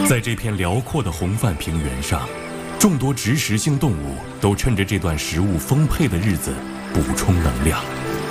在这片辽阔的红泛平原上，众多植食性动物都趁着这段食物丰沛的日子补充能量。